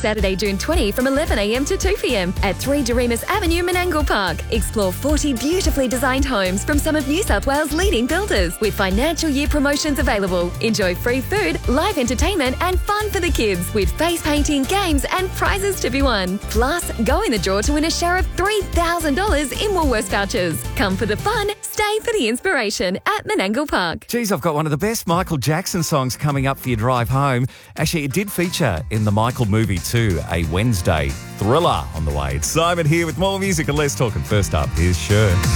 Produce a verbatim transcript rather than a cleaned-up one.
Saturday, June twentieth from eleven a m to two p m at three Doremus Avenue, Menangle Park. Explore forty beautifully designed homes from some of New South Wales' leading builders with financial year promotions available. Enjoy free food, live entertainment and fun for the kids with face painting, games and prizes to be won. Plus, go in the draw to win a share of three thousand dollars in Woolworths vouchers. Come for the fun, stay for the inspiration at Menangle Park. Geez, I've got one of the best Michael Jackson songs coming up for your drive home. Actually, it did feature in the Michael movie too, a Wednesday thriller on the way. It's Simon here with more music and less talking. First up, here's Cher.